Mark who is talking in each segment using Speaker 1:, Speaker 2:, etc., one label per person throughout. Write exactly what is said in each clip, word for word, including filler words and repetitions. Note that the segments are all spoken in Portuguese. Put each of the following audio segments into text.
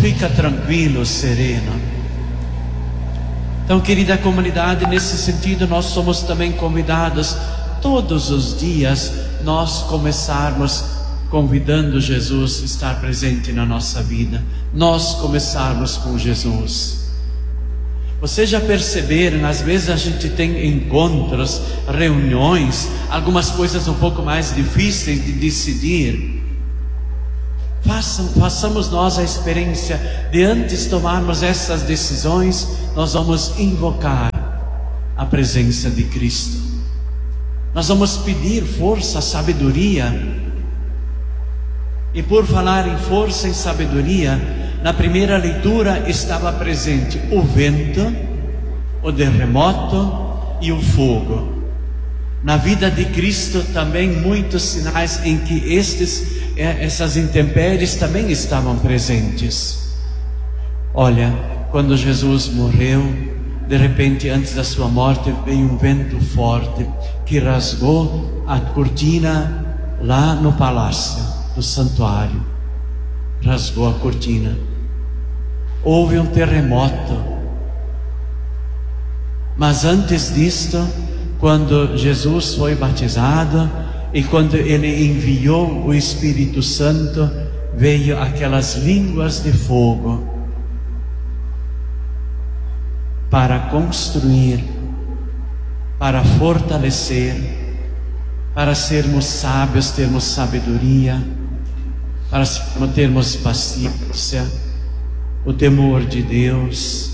Speaker 1: fica tranquilo, sereno. Então, querida comunidade, nesse sentido nós somos também convidados todos os dias nós começarmos convidando Jesus a estar presente na nossa vida, nós começarmos com Jesus. Vocês já perceberam, às vezes a gente tem encontros, reuniões, algumas coisas um pouco mais difíceis de decidir. Façam, façamos nós a experiência de, antes de tomarmos essas decisões, nós vamos invocar a presença de Cristo. Nós vamos pedir força, sabedoria. E por falar em força e sabedoria, na primeira leitura estava presente o vento, o terremoto e o fogo. Na vida de Cristo também muitos sinais em que estes, essas intempéries também estavam presentes. Olha, quando Jesus morreu, de repente antes da sua morte veio um vento forte que rasgou a cortina lá no palácio do santuário. Rasgou a cortina. Houve um terremoto. Mas antes disto, quando Jesus foi batizado e quando ele enviou o Espírito Santo, veio aquelas línguas de fogo para construir, para fortalecer, para sermos sábios, termos sabedoria, para termos paciência, o temor de Deus.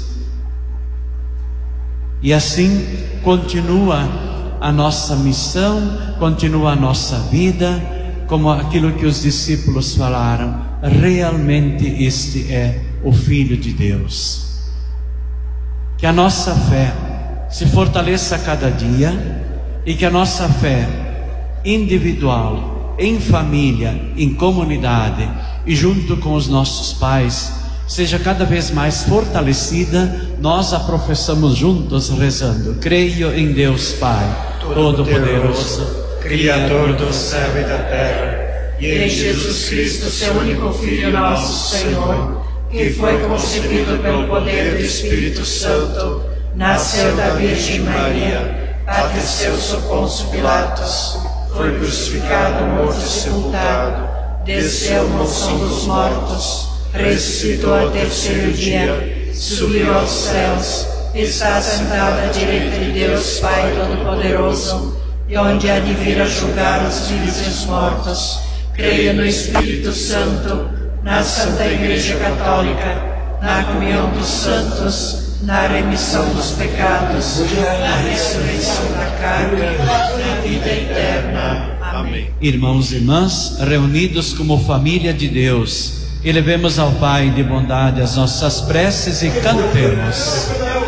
Speaker 1: E assim continua a nossa missão, continua a nossa vida, como aquilo que os discípulos falaram: realmente este é o Filho de Deus. Que a nossa fé se fortaleça a cada dia e que a nossa fé individual, em família, em comunidade e junto com os nossos pais seja cada vez mais fortalecida. Nós a professamos juntos rezando: creio em Deus Pai Todo-Poderoso,
Speaker 2: Criador do céu e da terra, e em Jesus Cristo, seu único Filho, nosso Senhor, que foi concebido pelo poder do Espírito Santo, nasceu da Virgem Maria, padeceu sob Pôncio Pilatos, foi crucificado, morto e sepultado, desceu à mansão dos mortos, ressuscitou ao terceiro dia, subiu aos céus, está sentado à direita de Deus Pai Todo-Poderoso, e onde há de vir a julgar os vivos e os mortos. Creio no Espírito Santo, na Santa Igreja Católica, na comunhão dos santos, na remissão dos pecados, na ressurreição da carne, na vida eterna. Amém.
Speaker 1: Irmãos e irmãs, reunidos como família de Deus, elevemos ao Pai de bondade as nossas preces e cantemos.